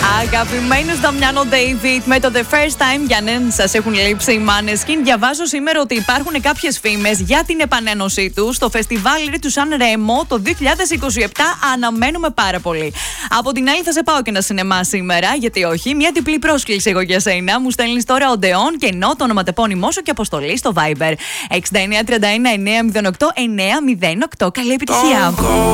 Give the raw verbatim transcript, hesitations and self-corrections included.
Αγαπημένος Δαμιάνο David με το The First Time. Για να σας έχουν λείψει οι Maneskin. Διαβάζω σήμερα ότι υπάρχουν κάποιες φήμες για την επανένωσή του στο φεστιβάλ του Σαν Ρέμο το δύο χιλιάδες είκοσι επτά. Αναμένουμε πάρα πολύ. Από την άλλη, θα σε πάω και ένα σινεμά σήμερα, γιατί όχι. Μια διπλή πρόσκληση εγώ για σένα. Μου στέλνει τώρα ο Ντεόν και ενώ το ονοματεπώνυμό σου και αποστολή στο Viber έξι εννιά τρία ένα εννιά μηδέν οκτώ εννιά μηδέν οκτώ. Καλή επιτυχία.